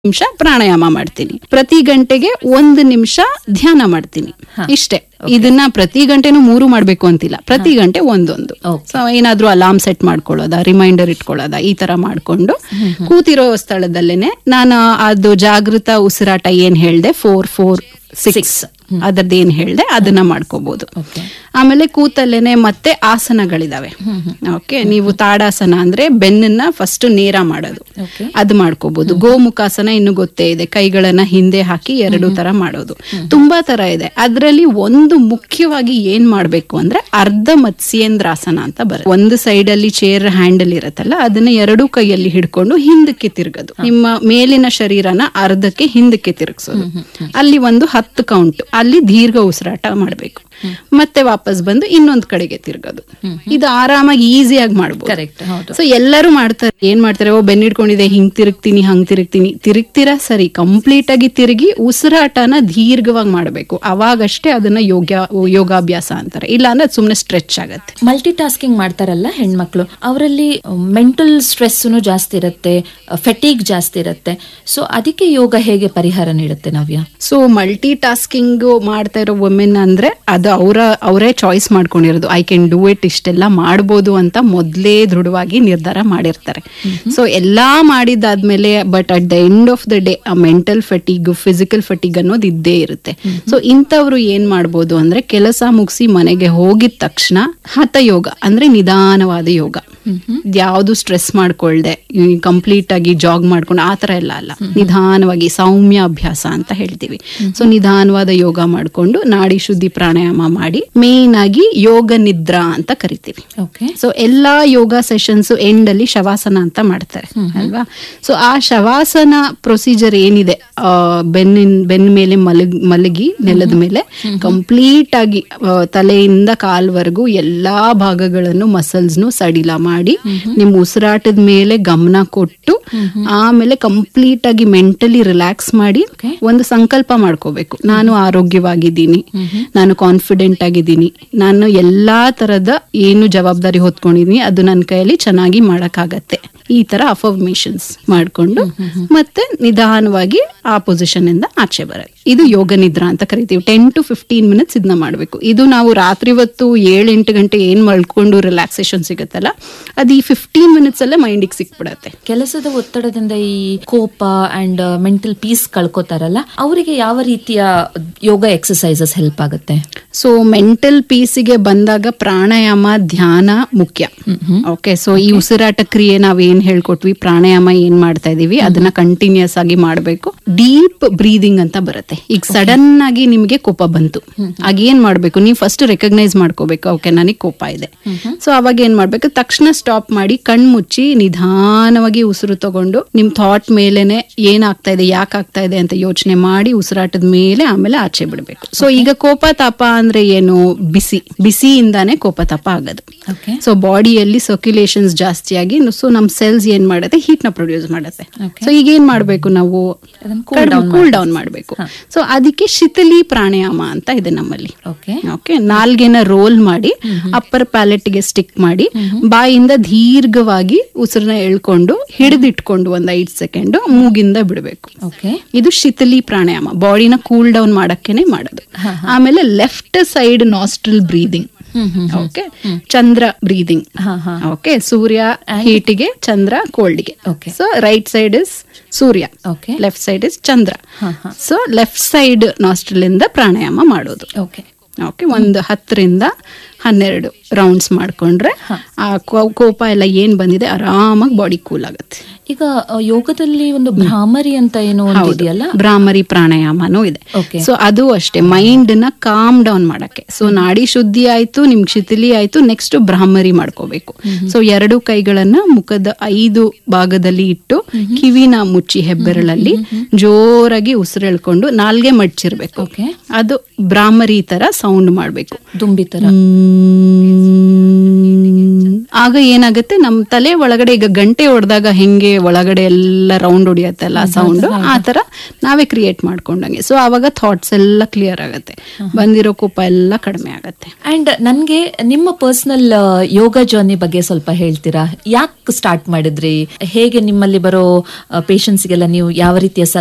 ನಿಮಿಷ ಪ್ರಾಣಾಯಾಮ ಮಾಡ್ತೀನಿ, ಪ್ರತಿ ಗಂಟೆಗೆ 1 ನಿಮಿಷ ಧ್ಯಾನ ಮಾಡ್ತೀನಿ. ಇಷ್ಟೇ. ಇದನ್ನ ಪ್ರತಿ ಗಂಟೆನೂ 3 ಮಾಡ್ಬೇಕು ಅಂತಿಲ್ಲ, ಪ್ರತಿ ಗಂಟೆ ಒಂದೊಂದು. ಸೊ ಏನಾದ್ರೂ ಅಲಾರ್ಮ್ ಸೆಟ್ ಮಾಡ್ಕೊಳ್ಳೋದ, ರಿಮೈಂಡರ್ ಇಟ್ಕೊಳ್ಳೋದ, ಈ ತರ ಮಾಡ್ಕೊಂಡು ಕೂತಿರೋ ಸ್ಥಳದಲ್ಲೇನೆ ನಾನು ಅದು ಜಾಗೃತ ಉಸಿರಾಟ ಏನ್ ಹೇಳ್ದೆ 4-4-6 ಅದರದ್ದು ಏನ್ ಹೇಳ್ದೆ ಅದನ್ನ ಮಾಡ್ಕೋಬಹುದು. ಆಮೇಲೆ ಕೂತಲ್ಲೇನೆ ಮತ್ತೆ ಆಸನಗಳಿದಾವೆ. ಓಕೆ, ನೀವು ತಾಡಾಸನ ಅಂದ್ರೆ ಬೆನ್ನನ್ನ ಫಸ್ಟ್ ನೇರ ಮಾಡೋದು, ಅದು ಮಾಡ್ಕೋಬಹುದು. ಗೋಮುಖಾಸನ ಇನ್ನು ಗೊತ್ತೇ ಇದೆ, ಕೈಗಳನ್ನ ಹಿಂದೆ ಹಾಕಿ 2 ತರ ಮಾಡೋದು. ತುಂಬಾ ತರ ಇದೆ. ಅದ್ರಲ್ಲಿ ಒಂದು ಮುಖ್ಯವಾಗಿ ಏನ್ ಮಾಡ್ಬೇಕು ಅಂದ್ರೆ ಅರ್ಧ ಮತ್ಸ್ಯೇಂದ್ರಾಸನ ಅಂತ ಬರುತ್ತೆ. ಒಂದು ಸೈಡ್ ಅಲ್ಲಿ ಚೇರ್ ಹ್ಯಾಂಡಲ್ ಇರತ್ತಲ್ಲ, ಅದನ್ನ 2 ಕೈಯಲ್ಲಿ ಹಿಡ್ಕೊಂಡು ಹಿಂದಕ್ಕೆ ತಿರ್ಗೋದು. ನಿಮ್ಮ ಮೇಲಿನ ಶರೀರನ ಅರ್ಧಕ್ಕೆ ಹಿಂದಕ್ಕೆ ತಿರುಗಿಸೋದು. ಅಲ್ಲಿ ಒಂದು 10 ಕೌಂಟ್, ಅಲ್ಲಿ ದೀರ್ಘ ಉಸಿರಾಟ ಮಾಡ್ಬೇಕು. ಮತ್ತೆ ವಾಪಸ್ ಬಂದು ಇನ್ನೊಂದ್ ಕಡೆಗೆ ತಿರ್ಗೋದು. ಇದು ಆರಾಮಾಗಿ ಈಸಿಯಾಗಿ ಮಾಡ್ಬೋದು. ಸೊ ಎಲ್ಲರೂ ಮಾಡ್ತಾರೆ. ಏನ್ ಮಾಡ್ತಾರೆ, ಬೆನ್ನ ಹಿಡ್ಕೊಂಡಿದೆ, ಹಿಂಗ್ ತಿರುಗ್ತೀನಿ ಹಂಗ್ ತಿರುಗ್ತೀನಿ. ತಿರುಗ್ತೀರಾ ಸರಿ, ಕಂಪ್ಲೀಟ್ ಆಗಿ ತಿರುಗಿ ಉಸಿರಾಟನ ದೀರ್ಘವಾಗಿ ಮಾಡ್ಬೇಕು. ಅವಾಗಷ್ಟೇ ಅದನ್ನ ಯೋಗಾಭ್ಯಾಸ ಅಂತಾರೆ. ಇಲ್ಲ ಅಂದ್ರೆ ಸುಮ್ನೆ ಸ್ಟ್ರೆಚ್ ಆಗತ್ತೆ. ಮಲ್ಟಿ ಟಾಸ್ಕಿಂಗ್ ಮಾಡ್ತಾರಲ್ಲ ಹೆಣ್ಮಕ್ಳು, ಅವರಲ್ಲಿ ಮೆಂಟಲ್ ಸ್ಟ್ರೆಸ್ ಜಾಸ್ತಿ ಇರುತ್ತೆ, ಫೆಟೀಗ್ ಜಾಸ್ತಿ ಇರುತ್ತೆ. ಸೊ ಅದಕ್ಕೆ ಯೋಗ ಹೇಗೆ ಪರಿಹಾರ ನೀಡುತ್ತೆ ನವ್ಯ? ಸೊ ಮಲ್ಟಿ ಟಾಸ್ಕಿಂಗ್ ಮಾಡ್ತಾ ಇರೋ ವುಮೆನ್ ಅಂದ್ರೆ ಅದು ಅವರೇ ಚಾಯ್ಸ್ ಮಾಡ್ಕೊಂಡಿರೋದು. ಐ ಕ್ಯಾನ್ ಡೂ ಇಟ್, ಇಷ್ಟೆಲ್ಲ ಮಾಡ್ಬೋದು ಅಂತ ಮೊದ್ಲೇ ದೃಢವಾಗಿ ನಿರ್ಧಾರ ಮಾಡಿರ್ತಾರೆ. ಸೊ ಎಲ್ಲಾ ಮಾಡಿದಾದ್ಮೇಲೆ but at the end of the day ಆ ಮೆಂಟಲ್ ಫಟಿಗ್, ಫಿಸಿಕಲ್ ಫಟಿಗ್ ಅನ್ನೋದು ಇದ್ದೇ ಇರುತ್ತೆ. ಸೊ ಇಂಥವ್ರು ಏನ್ ಮಾಡ್ಬೋದು ಅಂದ್ರೆ ಕೆಲಸ ಮುಗಿಸಿ ಮನೆಗೆ ಹೋಗಿದ ತಕ್ಷಣ ಹಠಯೋಗ ಅಂದ್ರೆ ನಿಧಾನವಾದ ಯೋಗ, ಯಾವ್ದು ಸ್ಟ್ರೆಸ್ ಮಾಡ್ಕೊಳ್ದೆ ಕಂಪ್ಲೀಟ್ ಆಗಿ ಜಾಗ್ ಮಾಡ್ಕೊಂಡು ಆತರ ಎಲ್ಲ ಅಲ್ಲ, ನಿಧಾನವಾಗಿ ಸೌಮ್ಯ ಅಭ್ಯಾಸ ಅಂತ ಹೇಳ್ತೀವಿ. ಸೊ ನಿಧಾನವಾದ ಯೋಗ ಮಾಡ್ಕೊಂಡು ನಾಡಿ ಶುದ್ಧಿ ಪ್ರಾಣಾಯಾಮ ಮಾಡಿ, ಮೇನ್ ಆಗಿ ಯೋಗ ನಿದ್ರಾ ಅಂತ ಕರಿತೀವಿ. ಸೊ ಎಲ್ಲಾ ಯೋಗ ಸೆಷನ್ಸ್ ಎಂಡ್ ಅಲ್ಲಿ ಶವಾಸನ ಅಂತ ಮಾಡ್ತಾರೆ ಅಲ್ವಾ. ಸೊ ಆ ಶವಾಸನ ಪ್ರೊಸೀಜರ್ ಏನಿದೆ, ಬೆನ್ನ ಮೇಲೆ ಮಲಗಿ ನೆಲದ ಮೇಲೆ ಕಂಪ್ಲೀಟ್ ಆಗಿ ತಲೆಯಿಂದ ಕಾಲ್ವರೆಗೂ ಎಲ್ಲಾ ಭಾಗಗಳನ್ನು ಮಸಲ್ಸ್ನು ಸಡಿಲ ಮಾಡಿ ನಿಮ್ ಉಸಿರಾಟದ ಮೇಲೆ ಗಮನ ಕೊಟ್ಟು ಆಮೇಲೆ ಕಂಪ್ಲೀಟ್ ಆಗಿ ಮೆಂಟಲಿ ರಿಲ್ಯಾಕ್ಸ್ ಮಾಡಿ ಒಂದು ಸಂಕಲ್ಪ ಮಾಡ್ಕೋಬೇಕು. ನಾನು ಆರೋಗ್ಯವಾಗಿದ್ದೀನಿ, ನಾನು ಕಾನ್ಫಿಡೆಂಟ್ ಆಗಿದ್ದೀನಿ, ನಾನು ಎಲ್ಲಾ ತರದ ಏನು ಜವಾಬ್ದಾರಿ ಹೊತ್ಕೊಂಡಿದೀನಿ ಅದು ನನ್ನ ಕೈಯಲ್ಲಿ ಚೆನ್ನಾಗಿ ಮಾಡಕ್ಕಾಗತ್ತೆ. ಈ ತರ ಅಫರ್ಮೇಷನ್ಸ್ ಮಾಡ್ಕೊಂಡು ಮತ್ತೆ ನಿಧಾನವಾಗಿ ಆ ಪೊಸಿಷನ್ ಇಂದ ಆಚೆ ಬರೋದು. ಇದು ಯೋಗ ನಿದ್ರಾ ಅಂತ ಕರಿತೀವಿ. 10 to 15 minutes ಇದನ್ನ ಮಾಡ್ಬೇಕು. ಇದು ನಾವು ರಾತ್ರಿ ಹೊತ್ತು 7-8 ಗಂಟೆ ಏನ್ ಮಲ್ಕೊಂಡು ರಿಲ್ಯಾಕ್ಸೇಷನ್ ಸಿಗುತ್ತಲ್ಲ, ಅದು ಈ 15 minutes ಅಲ್ಲೇ ಮೈಂಡಿಗೆ ಸಿಕ್ಬಿಡತ್ತೆ. ಕೆಲಸದ ಒತ್ತಡದಿಂದ ಈ ಕೋಪ ಅಂಡ್ ಮೆಂಟಲ್ ಪೀಸ್ ಕಳ್ಕೊತಾರಲ್ಲ, ಅವರಿಗೆ ಯಾವ ರೀತಿಯ ಯೋಗ ಎಕ್ಸರ್ಸೈಸಸ್ ಹೆಲ್ಪ್ ಆಗುತ್ತೆ? ಸೊ ಮೆಂಟಲ್ ಪೀಸಿಗೆ ಬಂದಾಗ ಪ್ರಾಣಾಯಾಮ, ಧ್ಯಾನ ಮುಖ್ಯ. ಓಕೆ, ಸೊ ಈ ಉಸಿರಾಟ ಕ್ರಿಯೆ ನಾವೇನ್ ಹೇಳ್ಕೊಟ್ವಿ, ಪ್ರಾಣಾಯಾಮ ಏನ್ ಮಾಡ್ತಾ ಇದೀವಿ ಅದನ್ನ ಕಂಟಿನ್ಯೂಸ್ ಆಗಿ ಮಾಡ್ಬೇಕು. ಡೀಪ್ ಬ್ರೀದಿಂಗ್ ಅಂತ ಬರುತ್ತೆ. ಈಗ ಸಡನ್ ಆಗಿ ನಿಮ್ಗೆ ಕೋಪ ಬಂತು, ಆಗ ಏನ್ ಮಾಡ್ಬೇಕು, ನೀವು ಫಸ್ಟ್ ರೆಕಗ್ನೈಸ್ ಮಾಡ್ಕೋಬೇಕು, ಓಕೆ ನನಗೆ ಕೋಪ ಇದೆ. ಸೊ ಅವಾಗ ಏನ್ ಮಾಡ್ಬೇಕು, ತಕ್ಷಣ ಸ್ಟಾಪ್ ಮಾಡಿ ಕಣ್ ಮುಚ್ಚಿ ನಿಧಾನವಾಗಿ ಉಸಿರು ತಗೊಂಡು ನಿಮ್ ಥಾಟ್ ಮೇಲೆನೆ ಏನಾಗ್ತಾ ಇದೆ, ಯಾಕೆ ಆಗ್ತಾ ಇದೆ ಅಂತ ಯೋಚನೆ ಮಾಡಿ ಉಸಿರಾಟದ ಮೇಲೆ ಆಮೇಲೆ ಆಚೆ ಬಿಡ್ಬೇಕು. ಸೊ ಈಗ ಕೋಪ ತಾಪ ಅಂದ್ರೆ ಏನು, ಬಿಸಿಯಿಂದಾನೇ ಕೋಪ ತಾಪ ಆಗೋದು. ಸೊ ಬಾಡಿಯಲ್ಲಿ ಸರ್ಕ್ಯುಲೇಷನ್ಸ್ ಜಾಸ್ತಿ ಆಗಿ ಸೊ ನಮ್ ಸೆಲ್ಸ್ ಏನ್ ಮಾಡುತ್ತೆ, ಹೀಟ್ ನ ಪ್ರೊಡ್ಯೂಸ್ ಮಾಡುತ್ತೆ. ಸೊ ಈಗ ಏನ್ ಮಾಡ್ಬೇಕು, ನಾವು ಕೂಲ್ ಡೌನ್ ಮಾಡ್ಬೇಕು. ಸೊ ಅದಕ್ಕೆ ಶಿಥಿಲಿ ಪ್ರಾಣಾಯಾಮ ಅಂತ ಇದೆ ನಮ್ಮಲ್ಲಿ. ಓಕೆ, ನಾಲ್ಗೆನ ರೋಲ್ ಮಾಡಿ ಅಪ್ಪರ್ ಪ್ಯಾಲೆಟ್ ಗೆ ಸ್ಟಿಕ್ ಮಾಡಿ ಬಾಯಿಂದ ದೀರ್ಘವಾಗಿ ಉಸಿರನ್ನ ಎಳ್ಕೊಂಡು ಹಿಡಿದಿಟ್ಕೊಂಡು 5 ಸೆಕೆಂಡ್ ಮೂಗಿಂದ ಬಿಡಬೇಕು. ಇದು ಶಿಥಿಲಿ ಪ್ರಾಣಾಯಾಮ, ಬಾಡಿನ ಕೂಲ್ ಡೌನ್ ಮಾಡಕ್ಕೇನೆ ಮಾಡೋದು. ಆಮೇಲೆ left side nostril breathing. Okay, Chandra breathing. Okay, Surya ಹೀಟಿಗೆ, Chandra ಕೋಲ್ಡ್ಗೆ. So right side is Surya, left side is Chandra. So left side nostril ಇಂದ ಪ್ರಾಣಾಯಾಮ ಮಾಡೋದು. ಓಕೆ, ಒಂದು 10-12 ರೌಂಡ್ಸ್ ಮಾಡ್ಕೊಂಡ್ರೆ ಆ ಕೋಪ ಎಲ್ಲ ಏನ್ ಬಂದಿದೆ ಆರಾಮಾಗಿ ಬಾಡಿ ಕೂಲ್ ಆಗುತ್ತೆ. ಈಗ ಯೋಗದಲ್ಲಿ ಒಂದು ಭ್ರಾಮರಿ ಅಂತ ಏನೋ ಇದೆಯಲ್ಲ, ಭ್ರಾಮರಿ ಪ್ರಾಣಾಯಾಮನೂ ಇದೆ. ಸೊ ಅದು ಅಷ್ಟೇ, ಮೈಂಡ್ ನ ಕಾಮ್ ಡೌನ್ ಮಾಡಕ್ಕೆ. ಸೊ ನಾಡಿ ಶುದ್ಧಿ ಆಯ್ತು, ನಿಮ್ಗೆ ಶಿಥಿಲಿ ಆಯ್ತು, ನೆಕ್ಸ್ಟ್ ಭ್ರಾಮರಿ ಮಾಡ್ಕೋಬೇಕು. ಸೊ 2 ಕೈಗಳನ್ನ ಮುಖದ 5 ಭಾಗದಲ್ಲಿ ಇಟ್ಟು ಕಿವಿನ ಮುಚ್ಚಿ ಹೆಬ್ಬೆರಳಲ್ಲಿ ಜೋರಾಗಿ ಉಸಿರೆಳ್ಕೊಂಡು ನಾಲ್ಗೆ ಮಡ್ಚಿರ್ಬೇಕು. ಅದು ಭ್ರಾಮರಿ ತರ ಸೌಂಡ್ ಮಾಡ್ಬೇಕು, ದುಂಬಿ ತರ ಆಗ ಏನಾಗುತ್ತೆ ನಮ್ ತಲೆ ಒಳಗಡೆ ಈಗ ಗಂಟೆ ಹೊಡೆದಾಗ ಹೆಂಗೆ ಒಳಗಡೆ ಎಲ್ಲ ರೌಂಡ್ ಹೊಡಿಯತ್ತಲ್ಲ ಸೌಂಡ್, ಆ ತರ ನಾವೇ ಕ್ರಿಯೇಟ್ ಮಾಡ್ಕೊಂಡಂಗೆ. ಸೊ ಅವಾಗ ಥಾಟ್ಸ್ ಎಲ್ಲ ಕ್ಲಿಯರ್ ಆಗತ್ತೆ, ಬಂದಿರೋ ಕೋಪ ಎಲ್ಲ ಕಡಿಮೆ ಆಗತ್ತೆ. ಅಂಡ್ ನನ್ಗೆ ನಿಮ್ಮ ಪರ್ಸನಲ್ ಯೋಗ ಜರ್ನಿ ಬಗ್ಗೆ ಸ್ವಲ್ಪ ಹೇಳ್ತೀರಾ? ಯಾಕೆ ಸ್ಟಾರ್ಟ್ ಮಾಡಿದ್ರಿ? ಹೇಗೆ ನಿಮ್ಮಲ್ಲಿ ಬರೋ ಪೇಷಂಟ್ಸ್ಗೆಲ್ಲ ನೀವು ಯಾವ ರೀತಿಯ